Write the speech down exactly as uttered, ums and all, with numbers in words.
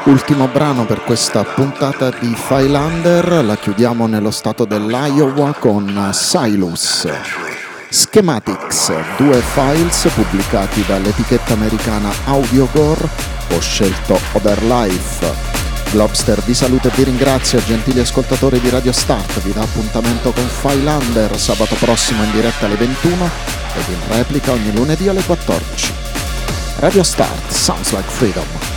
Ultimo brano per questa puntata di Filander, la chiudiamo nello stato dell'Iowa con Silus. Schematics, due files pubblicati dall'etichetta americana Audiogore, ho scelto Other Life. Globster vi saluta e vi ringrazia, gentili ascoltatori di Radio Start, vi dà appuntamento con Filander sabato prossimo in diretta alle ventuno ed in replica ogni lunedì alle quattordici. Radio Start, sounds like freedom.